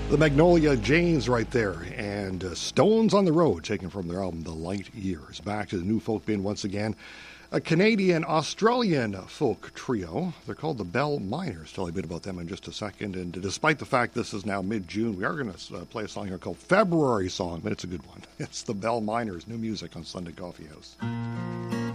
The Magnolia Janes right there, and Stones on the Road, taken from their album The Light Years. Back to the new folk bin once again. A Canadian-Australian folk trio. They're called the Bell Miners. Tell you a bit about them in just a second. And despite the fact this is now mid-June, we are going to play a song here called February Song, but it's a good one. It's the Bell Miners, new music on Sunday Coffee House.